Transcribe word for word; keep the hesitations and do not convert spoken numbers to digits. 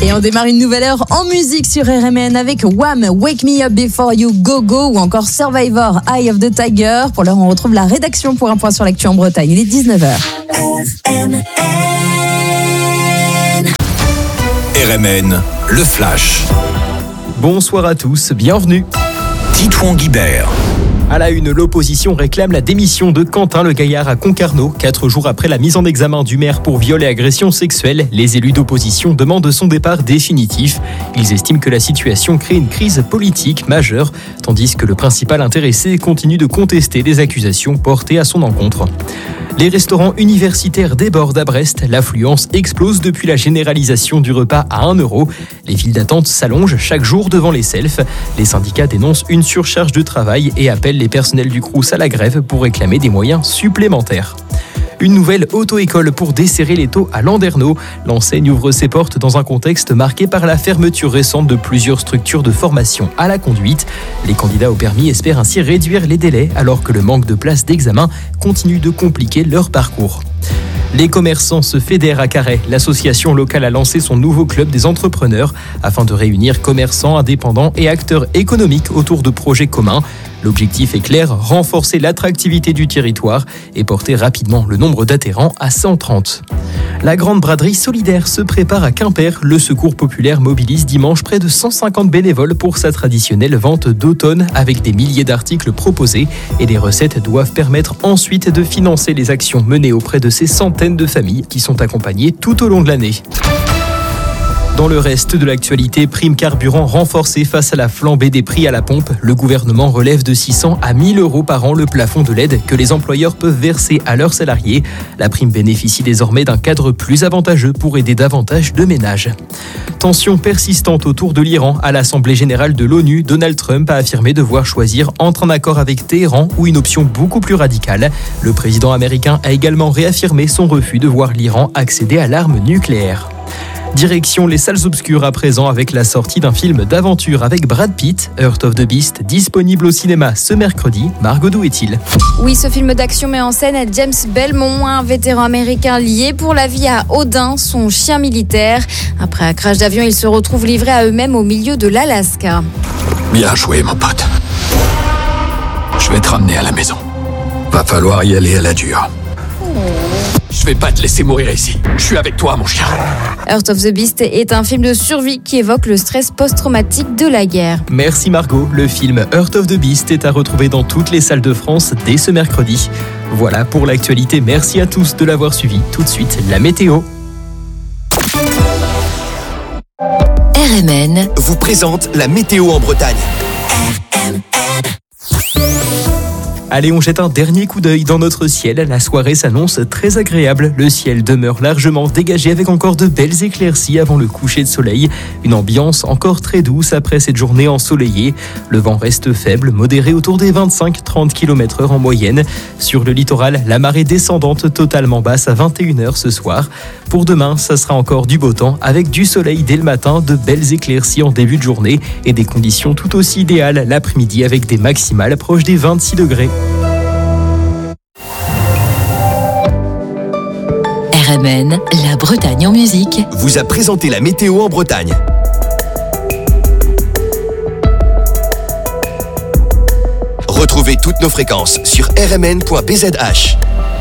Et on démarre une nouvelle heure en musique sur R M N avec Wham, Wake Me Up Before You Go Go ou encore Survivor, Eye of the Tiger. Pour l'heure, on retrouve la rédaction pour un point sur l'actu en Bretagne. Il est dix-neuf heures. R M N, le Flash. Bonsoir à tous, bienvenue. Titouan Guibert. À la une, l'opposition réclame la démission de Quentin Le Gaillard à Concarneau. Quatre jours après la mise en examen du maire pour viol et agression sexuelle, les élus d'opposition demandent son départ définitif. Ils estiment que la situation crée une crise politique majeure, tandis que le principal intéressé continue de contester les accusations portées à son encontre. Les restaurants universitaires débordent à Brest. L'affluence explose depuis la généralisation du repas à un euro. Les files d'attente s'allongent chaque jour devant les selfs. Les syndicats dénoncent une surcharge de travail et appellent les personnels du Crous à la grève pour réclamer des moyens supplémentaires. Une nouvelle auto-école pour desserrer les taux à Landerneau. L'enseigne ouvre ses portes dans un contexte marqué par la fermeture récente de plusieurs structures de formation à la conduite. Les candidats au permis espèrent ainsi réduire les délais alors que le manque de places d'examen continue de compliquer leur parcours. Les commerçants se fédèrent à Carhaix. L'association locale a lancé son nouveau club des entrepreneurs afin de réunir commerçants, indépendants et acteurs économiques autour de projets communs. L'objectif est clair, renforcer l'attractivité du territoire et porter rapidement le nombre d'adhérents à cent trente. La grande braderie solidaire se prépare à Quimper. Le Secours populaire mobilise dimanche près de cent cinquante bénévoles pour sa traditionnelle vente d'automne avec des milliers d'articles proposés et les recettes doivent permettre ensuite de financer les actions menées auprès de ces centaines de familles qui sont accompagnées tout au long de l'année. Dans le reste de l'actualité, prime carburant renforcée face à la flambée des prix à la pompe. Le gouvernement relève de six cents à mille euros par an le plafond de l'aide que les employeurs peuvent verser à leurs salariés. La prime bénéficie désormais d'un cadre plus avantageux pour aider davantage de ménages. Tension persistante autour de l'Iran. À l'Assemblée générale de l'ONU, Donald Trump a affirmé devoir choisir entre un accord avec Téhéran ou une option beaucoup plus radicale. Le président américain a également réaffirmé son refus de voir l'Iran accéder à l'arme nucléaire. Direction les salles obscures à présent avec la sortie d'un film d'aventure avec Brad Pitt, Heart of the Beast, disponible au cinéma ce mercredi. Margot, d'où est-il ? Oui, ce film d'action met en scène James Belmont, un vétéran américain lié pour la vie à Odin, son chien militaire. Après un crash d'avion, ils se retrouvent livrés à eux-mêmes au milieu de l'Alaska. Bien joué, mon pote. Je vais te ramener à la maison. Va falloir y aller à la dure. Je vais pas te laisser mourir ici. Je suis avec toi, mon chien. Heart of the Beast est un film de survie qui évoque le stress post-traumatique de la guerre. Merci Margot. Le film Heart of the Beast est à retrouver dans toutes les salles de France dès ce mercredi. Voilà pour l'actualité. Merci à tous de l'avoir suivi. Tout de suite, la météo. R M N vous présente la météo en Bretagne. R M N. Allez, on jette un dernier coup d'œil dans notre ciel. La soirée s'annonce très agréable. Le ciel demeure largement dégagé avec encore de belles éclaircies avant le coucher de soleil. Une ambiance encore très douce après cette journée ensoleillée. Le vent reste faible, modéré autour des vingt-cinq à trente kilomètres heure en moyenne. Sur le littoral, la marée descendante totalement basse à vingt et une heures ce soir. Pour demain, ça sera encore du beau temps avec du soleil dès le matin, de belles éclaircies en début de journée et des conditions tout aussi idéales l'après-midi avec des maximales proches des vingt-six degrés. R M N, la Bretagne en musique, vous a présenté la météo en Bretagne. Retrouvez toutes nos fréquences sur r m n point b z h.